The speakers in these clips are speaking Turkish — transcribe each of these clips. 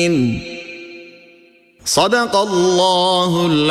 Sadakallahul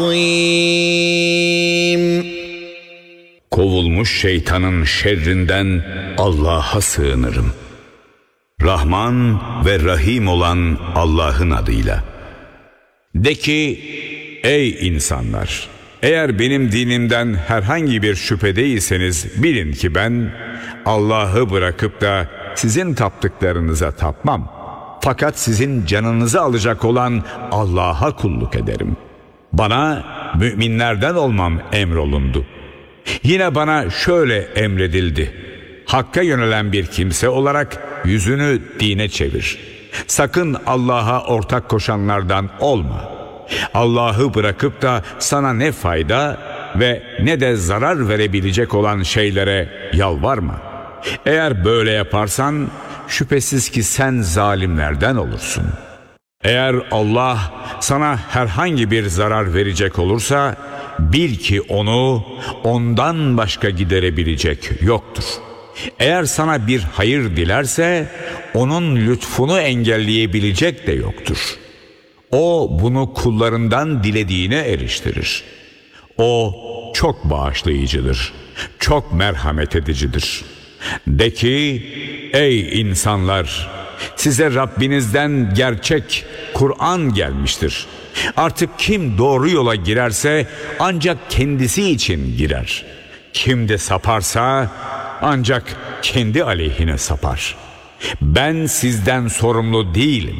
azim. Kovulmuş şeytanın şerrinden Allah'a sığınırım. Rahman ve Rahim olan Allah'ın adıyla. De ki, ey insanlar! Eğer benim dinimden herhangi bir şüphedeyseniz bilin ki ben Allah'ı bırakıp da sizin taptıklarınıza tapmam. Fakat sizin canınızı alacak olan Allah'a kulluk ederim. Bana müminlerden olmam emrolundu. Yine bana şöyle emredildi. Hakka yönelen bir kimse olarak yüzünü dine çevir. Sakın Allah'a ortak koşanlardan olma. Allah'ı bırakıp da sana ne fayda ve ne de zarar verebilecek olan şeylere yalvarma. Eğer böyle yaparsan şüphesiz ki sen zalimlerden olursun. Eğer Allah sana herhangi bir zarar verecek olursa bil ki onu ondan başka giderebilecek yoktur. Eğer sana bir hayır dilerse onun lütfunu engelleyebilecek de yoktur. O bunu kullarından dilediğine eriştirir. O çok bağışlayıcıdır, çok merhamet edicidir. De ki, ey insanlar! Size Rabbinizden gerçek Kur'an gelmiştir. Artık kim doğru yola girerse ancak kendisi için girer. Kim de saparsa ancak kendi aleyhine sapar. Ben sizden sorumlu değilim.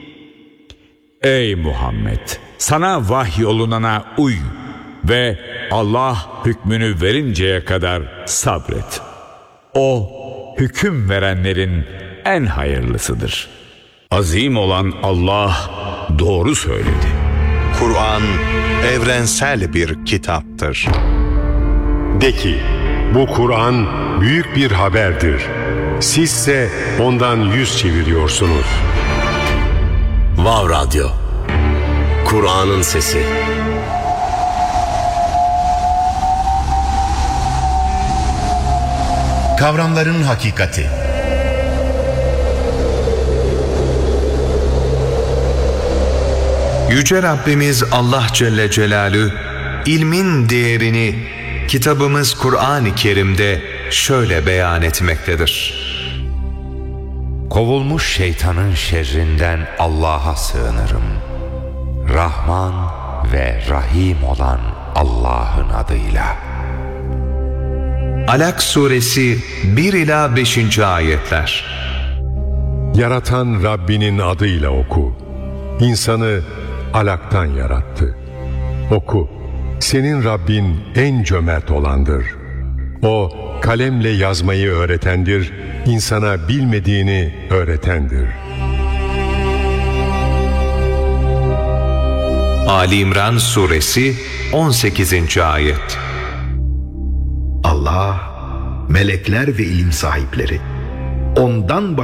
Ey Muhammed! Sana vahyolunana uy ve Allah hükmünü verinceye kadar sabret. O hüküm verenlerin en hayırlısıdır. Azim olan Allah doğru söyledi. Kur'an evrensel bir kitaptır. De ki, bu Kur'an büyük bir haberdir. Sizse ondan yüz çeviriyorsunuz. Vav Radyo, Kur'an'ın sesi. Kavramların hakikati. Yüce Rabbimiz Allah Celle Celaluhu ilmin değerini kitabımız Kur'an-ı Kerim'de şöyle beyan etmektedir. Kovulmuş şeytanın şerrinden Allah'a sığınırım. Rahman ve Rahim olan Allah'ın adıyla. Alak suresi 1-5. ayetler. Yaratan Rabbinin adıyla oku. İnsanı alaktan yarattı. Oku. Senin Rabbin en cömert olandır. O kalemle yazmayı öğretendir, insana bilmediğini öğretendir. Ali İmran suresi 18. ayet. Allah, melekler ve ilim sahipleri ondan